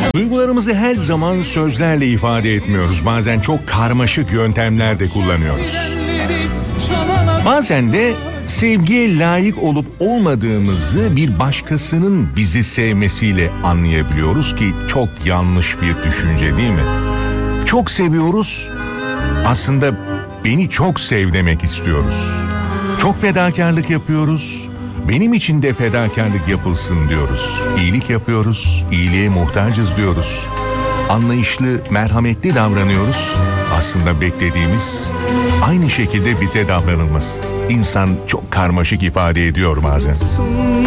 Duygularımızı her zaman sözlerle ifade etmiyoruz. Bazen çok karmaşık yöntemler de kullanıyoruz. Bazen de sevgiye layık olup olmadığımızı bir başkasının bizi sevmesiyle anlayabiliyoruz ki çok yanlış bir düşünce, değil mi? Çok seviyoruz, aslında beni çok sev demek istiyoruz. Çok fedakarlık yapıyoruz, benim için de fedakarlık yapılsın diyoruz. İyilik yapıyoruz, iyiliğe muhtacız diyoruz. Anlayışlı, merhametli davranıyoruz. Aslında beklediğimiz aynı şekilde bize davranılması. İnsan çok karmaşık ifade ediyor bazen.